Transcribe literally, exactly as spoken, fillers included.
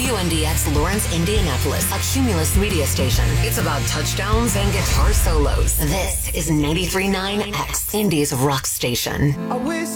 W N D X Lawrence, Indianapolis, a Cumulus media station. It's about touchdowns and guitar solos. This is ninety-three point nine X, Indy's rock station. I wish